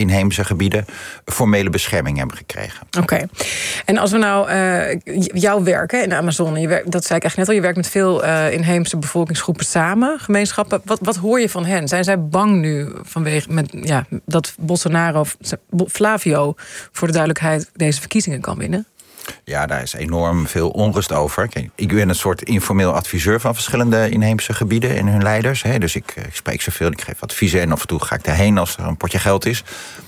inheemse gebieden formele bescherming hebben gekregen. Oké. En als we nou jouw werk in de Amazone, dat zei ik eigenlijk net al, je werkt met veel inheemse bevolkingsgroepen samen, gemeenschappen. Wat hoor je van hen? Zijn zij bang nu vanwege dat Bolsonaro, Flavio, voor de duidelijkheid, deze verkiezingen kan winnen? Ja, daar is enorm veel onrust over. Ik ben een soort informeel adviseur van verschillende inheemse gebieden en hun leiders. Dus ik spreek zoveel, ik geef adviezen en af en toe ga ik daarheen als er een potje geld is.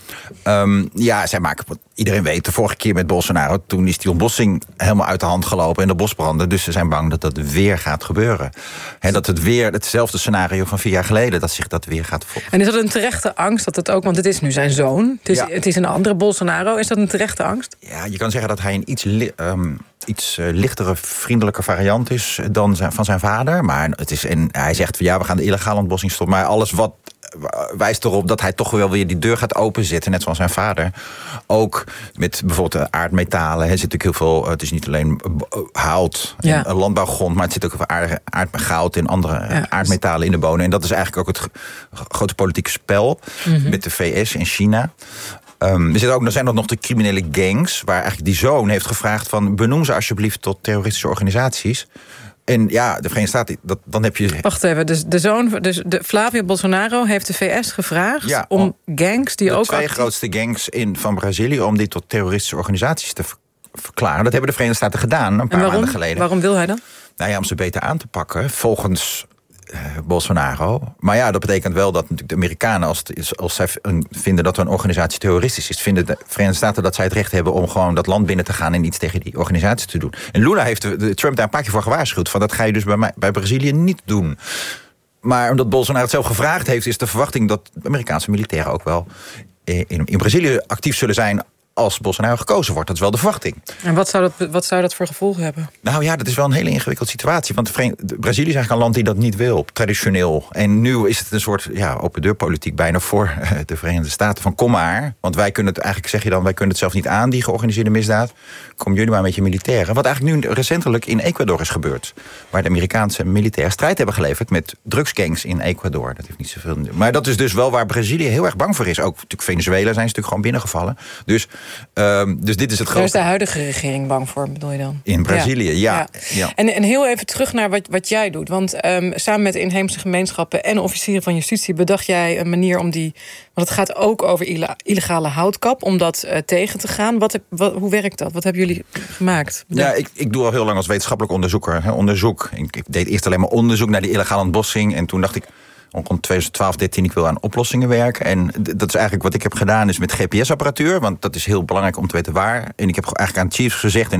Zij maken, iedereen weet, de vorige keer met Bolsonaro, toen is die ontbossing helemaal uit de hand gelopen en de bosbranden. Dus ze zijn bang dat dat weer gaat gebeuren. Dat het weer hetzelfde scenario van 4 jaar geleden, dat zich dat weer gaat volgen. En is dat een terechte angst dat het ook, want het is nu zijn zoon, het is een andere Bolsonaro, is dat een terechte angst? Ja, je kan zeggen dat hij een iets lichtere, vriendelijke variant is dan van zijn vader. Maar hij zegt van we gaan de illegale ontbossing stoppen. Maar alles wat wijst erop dat hij toch wel weer die deur gaat openzetten, net zoals zijn vader. Ook met bijvoorbeeld aardmetalen. Er zit natuurlijk heel veel, het is niet alleen hout en landbouwgrond, maar het zit ook goud en andere aardmetalen in de bodem. En dat is eigenlijk ook het grote politieke spel met de VS en China. Er zijn ook nog de criminele gangs, waar eigenlijk die zoon heeft gevraagd van benoem ze alsjeblieft tot terroristische organisaties. En de Verenigde Staten, dan heb je... Wacht even, dus de Flavio Bolsonaro heeft de VS gevraagd om gangs die ook... De 2 grootste gangs van Brazilië, om die tot terroristische organisaties te verklaren. Dat hebben de Verenigde Staten gedaan een paar maanden geleden. Waarom wil hij dat? Om ze beter aan te pakken, volgens Bolsonaro. Maar dat betekent wel dat natuurlijk de Amerikanen, als zij vinden dat een organisatie terroristisch is, vinden de Verenigde Staten dat zij het recht hebben om gewoon dat land binnen te gaan en iets tegen die organisatie te doen. En Lula heeft Trump daar een paar keer voor gewaarschuwd, van dat ga je dus bij Brazilië niet doen. Maar omdat Bolsonaro het zelf gevraagd heeft, is de verwachting dat de Amerikaanse militairen ook wel in Brazilië actief zullen zijn als Bolsonaro gekozen wordt. Dat is wel de verwachting. En wat zou dat voor gevolgen hebben? Dat is wel een hele ingewikkelde situatie. Want Brazilië is eigenlijk een land die dat niet wil, traditioneel. En nu is het een soort open deur politiek bijna voor de Verenigde Staten. Van kom maar, want wij kunnen het eigenlijk, zeg je dan, wij kunnen het zelf niet aan, die georganiseerde misdaad. Kom jullie maar met je militairen. Wat eigenlijk nu recentelijk in Ecuador is gebeurd. Waar de Amerikaanse militairen strijd hebben geleverd met drugsgangs in Ecuador. Dat heeft niet zoveel. Maar dat is dus wel waar Brazilië heel erg bang voor is. Ook natuurlijk Venezuela zijn ze natuurlijk gewoon binnengevallen. Dus dit is het grote. Daar is de huidige regering bang voor, bedoel je dan? In Brazilië, ja. En heel even terug naar wat jij doet. Want samen met de inheemse gemeenschappen en officieren van justitie bedacht jij een manier om die... Want het gaat ook over illegale houtkap, om dat tegen te gaan. Hoe werkt dat? Wat hebben jullie gemaakt? Ik doe al heel lang als wetenschappelijk onderzoeker. Onderzoek. Ik deed eerst alleen maar onderzoek naar die illegale ontbossing. En toen dacht ik, rond 2012, 2013, ik wil aan oplossingen werken. En dat is eigenlijk wat ik heb gedaan, is met GPS-apparatuur. Want dat is heel belangrijk om te weten waar. En ik heb eigenlijk aan chiefs gezegd,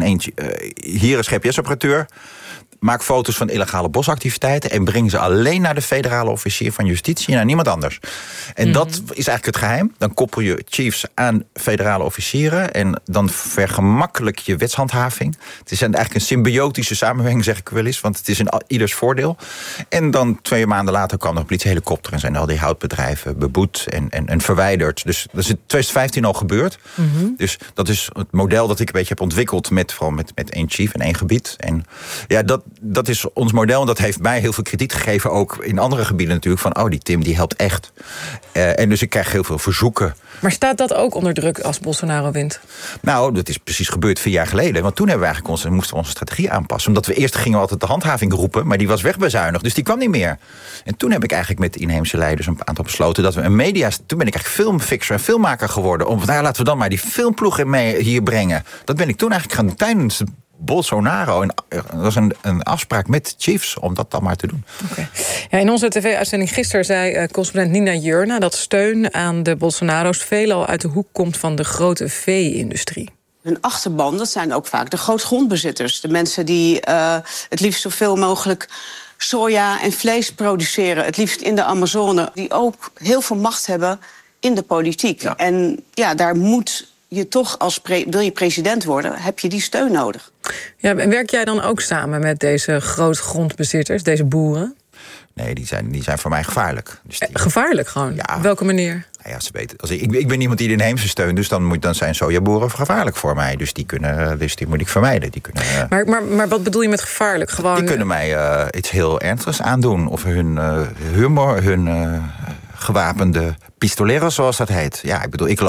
hier is GPS-apparatuur. Maak foto's van illegale bosactiviteiten en breng ze alleen naar de federale officier van justitie en naar niemand anders. En dat is eigenlijk het geheim. Dan koppel je chiefs aan federale officieren en dan vergemakkelijk je wetshandhaving. Het is eigenlijk een symbiotische samenwerking, zeg ik wel eens, want het is in ieders voordeel. En dan 2 maanden later kwam er een politiehelikopter en zijn al die houtbedrijven beboet en verwijderd. Dus dat is in 2015 al gebeurd. Dus dat is het model dat ik een beetje heb ontwikkeld vooral met 1 chief en 1 gebied. En dat is ons model en dat heeft mij heel veel krediet gegeven, ook in andere gebieden natuurlijk, van die Tim die helpt echt. En dus ik krijg heel veel verzoeken. Maar staat dat ook onder druk als Bolsonaro wint? Dat is precies gebeurd 4 jaar geleden. Want toen hebben we eigenlijk moesten we onze strategie aanpassen. Omdat we eerst gingen altijd de handhaving roepen, maar die was wegbezuinigd, dus die kwam niet meer. En toen heb ik eigenlijk met de inheemse leiders een aantal besloten dat we een toen ben ik eigenlijk filmfixer en filmmaker geworden. Laten we dan maar die filmploeg mee hier brengen. Dat ben ik toen eigenlijk gaan tijdens Bolsonaro. En dat was een afspraak met chiefs om dat dan maar te doen. Okay. In onze tv-uitzending gisteren zei correspondent Nina Jurna dat steun aan de Bolsonaro's veelal uit de hoek komt van de grote vee-industrie. Hun achterban, dat zijn ook vaak de grootgrondbezitters. De mensen die het liefst zoveel mogelijk soja en vlees produceren. Het liefst in de Amazone. Die ook heel veel macht hebben in de politiek. Ja. En daar moet je toch, wil je president worden, heb je die steun nodig. Ja, en werk jij dan ook samen met deze grootgrondbezitters, deze boeren? Nee, die zijn voor mij gevaarlijk. Dus gevaarlijk gewoon? Ja. Op welke manier? Ze weten. Ik ben iemand die de inheemse steunt, dus dan zijn sojaboeren gevaarlijk voor mij. Dus die moet ik vermijden. Maar wat bedoel je met gevaarlijk? Gewoon... Die kunnen mij iets heel ernstigs aandoen. Of hun humor, hun gewapende pistoleros, zoals dat heet. Ja, ik bedoel,